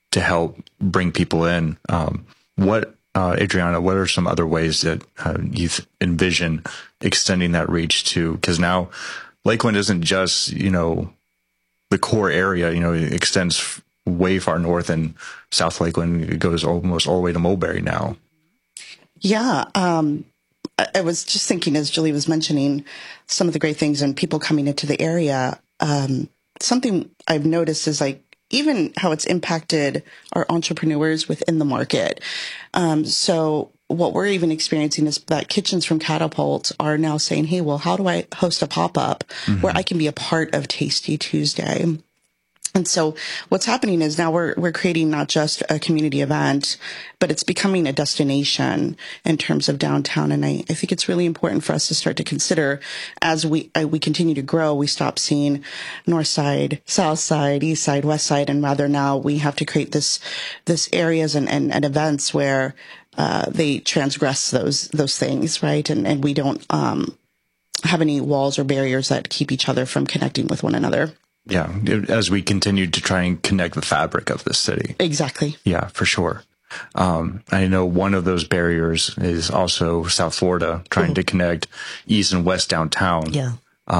to help bring people in. Adriana, what are some other ways that you envision extending that reach to? Because now Lakeland isn't just, the core area, it extends way far north, and South Lakeland, it goes almost all the way to Mulberry now. Yeah. I was just thinking, as Julie was mentioning, some of the great things and people coming into the area. Something I've noticed is even how it's impacted our entrepreneurs within the market. So what we're even experiencing is that Kitchens from Catapult are now saying, hey, well, how do I host a pop-up where I can be a part of Tasty Tuesday? And so what's happening is now we're creating not just a community event, but it's becoming a destination in terms of downtown. And I think it's really important for us to start to consider as we continue to grow, we stop seeing north side, south side, east side, west side, and rather now we have to create this areas and events where they transgress those things, right? And we don't have any walls or barriers that keep each other from connecting with one another. Yeah, as we continue to try and connect the fabric of the city. Exactly. Yeah, for sure. I know one of those barriers is also South Florida, trying to connect east and west downtown. Yeah.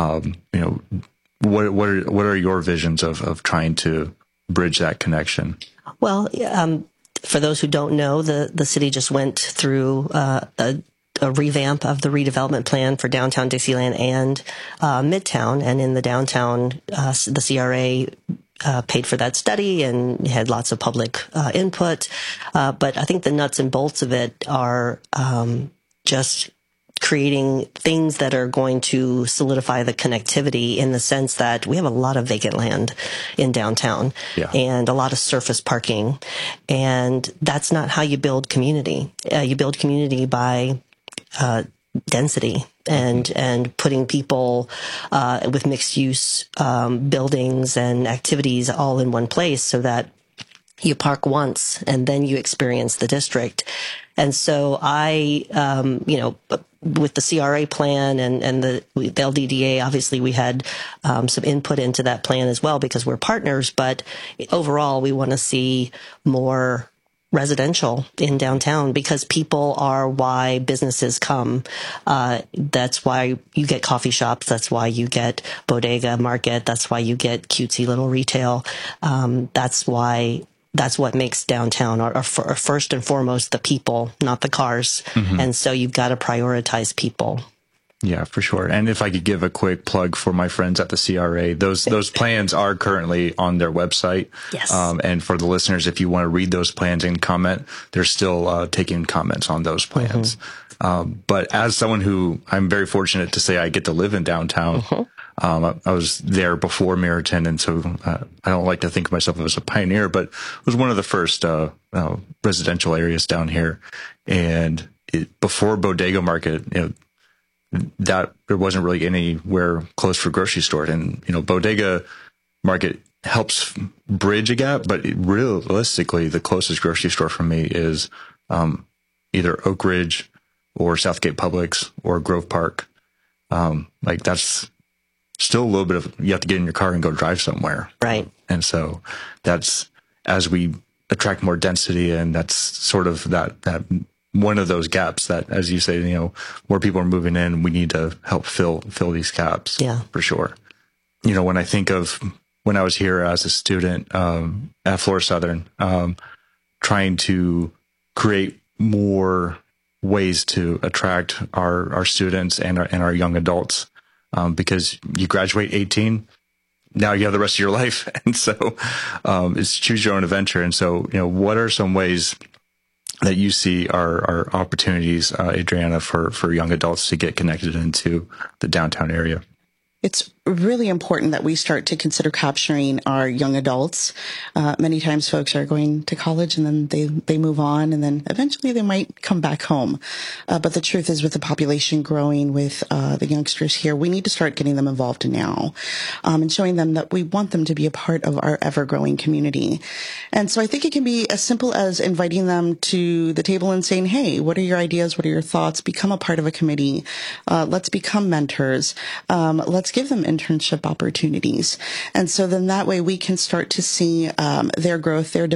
What are your visions of trying to bridge that connection? Well, for those who don't know, the city just went through a revamp of the redevelopment plan for downtown Dixieland and Midtown. And in the downtown, the CRA paid for that study and had lots of public input. But I think the nuts and bolts of it are just creating things that are going to solidify the connectivity in the sense that we have a lot of vacant land in downtown and a lot of surface parking. And that's not how you build community. You build community by density and putting people with mixed use buildings and activities all in one place so that you park once and then you experience the district. And so I, with the CRA plan and the LDDA, obviously we had some input into that plan as well because we're partners. But overall, we want to see more residential in downtown because people are why businesses come. That's why you get coffee shops. That's why you get bodega market. That's why you get cutesy little retail. That's what makes downtown are first and foremost the people, not the cars. And so you've got to prioritize people. Yeah, for sure. And if I could give a quick plug for my friends at the CRA, those plans are currently on their website. Yes. And for the listeners, if you want to read those plans and comment, they're still taking comments on those plans. But as someone who I'm very fortunate to say I get to live in downtown, I was there before Meriton, and so I don't like to think of myself as a pioneer, but it was one of the first residential areas down here. And before Bodega Market, that there wasn't really anywhere close for grocery store. And, Bodega Market helps bridge a gap, but realistically, the closest grocery store for me is either Oak Ridge or Southgate Publix or Grove Park. That's still a little bit of, you have to get in your car and go drive somewhere. Right. And so that's, as we attract more density, and that's sort of that one of those gaps that, as you say, more people are moving in. We need to help fill these gaps. Yeah, for sure. When I think of when I was here as a student at Florida Southern, trying to create more ways to attract our students and our young adults, because you graduate 18. Now you have the rest of your life. And so it's choose your own adventure. And so, what are some ways that you see are opportunities, Adriana, for young adults to get connected into the downtown area? It's really important that we start to consider capturing our young adults. Many times folks are going to college and then they move on and then eventually they might come back home. But the truth is with the population growing with the youngsters here, we need to start getting them involved now and showing them that we want them to be a part of our ever-growing community. And so I think it can be as simple as inviting them to the table and saying, hey, what are your ideas? What are your thoughts? Become a part of a committee. Let's become mentors. Let's give them internship opportunities. And so then that way we can start to see their growth, their